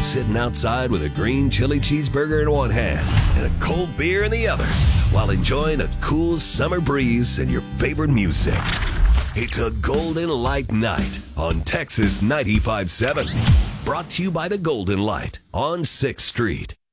sitting outside with a green chili cheeseburger in one hand and a cold beer in the other while enjoying a cool summer breeze and your favorite music. It's a Golden Light Night on Texas 95.7. Brought to you by the Golden Light on 6th Street.